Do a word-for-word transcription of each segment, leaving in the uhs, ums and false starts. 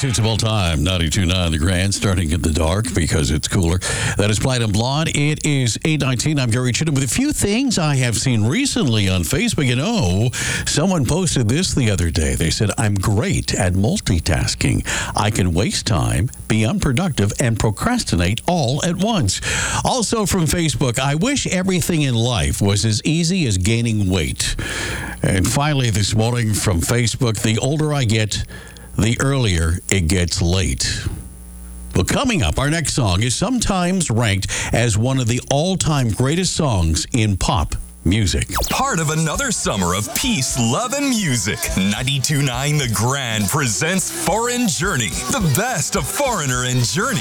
best hits of all time. ninety-two point nine The Grand, starting in the dark because it's cooler. That is Platinum Blonde. It is eight nineteen. I'm Gary Chittum with a few things I have seen recently on Facebook. You know, someone posted this the other day. They said, I'm great at multitasking. I can waste time, be unproductive, and procrastinate all at once. Also from Facebook, I wish everything in life was as easy as gaining weight. And finally, this morning from Facebook, the older I get, the earlier it gets late. Well, coming up, our next song is sometimes ranked as one of the all-time greatest songs in pop music. Part of another summer of peace, love, and music. ninety-two point nine The Grand presents Foreign Journey, the best of Foreigner and Journey.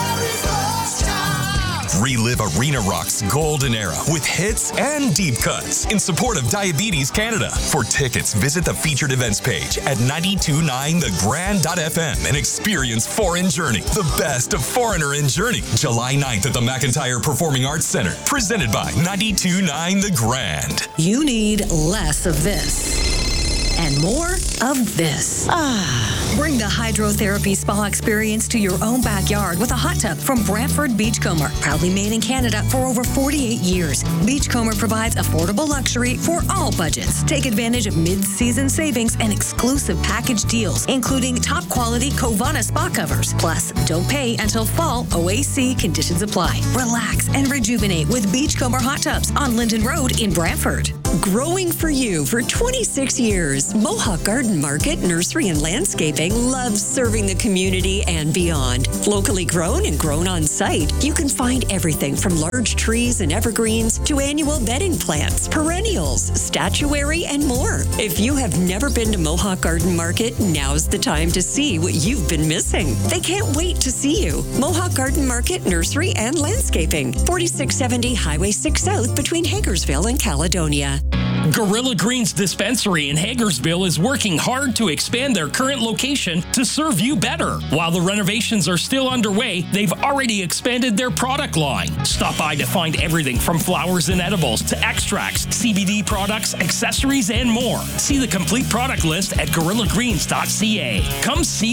Relive Arena Rock's golden era with hits and deep cuts in support of Diabetes Canada. For tickets, visit the featured events page at ninety-two point nine the grand dot f m and experience Foreign Journey, the best of Foreigner and Journey. July ninth at the McIntyre Performing Arts Center. Presented by ninety-two point nine The Grand. You need less of this and more of this. Ah. Bring the hydrotherapy spa experience to your own backyard with a hot tub from Brantford Beachcomber. Proudly made in Canada for over forty-eight years. Beachcomber provides affordable luxury for all budgets. Take advantage of mid-season savings and exclusive package deals, including top-quality Covana spa covers. Plus, don't pay until fall. O A C conditions apply. Relax and rejuvenate with Beachcomber hot tubs on Linden Road in Brantford. Growing for you for twenty-six years, Mohawk Garden Market, Nursery and Landscaping loves serving the community and beyond. Locally grown and grown on site, you can find everything from large trees and evergreens to annual bedding plants, perennials, statuary, and more. If you have never been to Mohawk Garden Market, now's the time to see what you've been missing. They can't wait to see you. Mohawk Garden Market, Nursery and Landscaping, forty-six seventy Highway six South between Hagersville and Caledonia. Gorilla Greens Dispensary in Hagersville is working hard to expand their current location to serve you better. While the renovations are still underway, they've already expanded their product line. Stop by to find everything from flowers and edibles to extracts, C B D products, accessories, and more. See the complete product list at gorilla greens dot c a. Come see